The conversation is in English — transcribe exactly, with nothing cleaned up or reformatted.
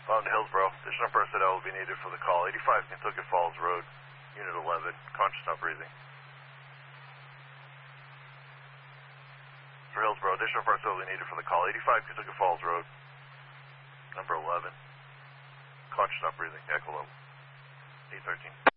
Mountain Hillsboro. Additional personnel will be needed for the call. eighty-five Kentucky Falls Road, Unit eleven. Conscious, not breathing. For Hillsboro, additional personnel will be needed for the call. eighty-five Kentucky Falls Road, number eleven. Conscious, not breathing. Echo level. eight thirteen.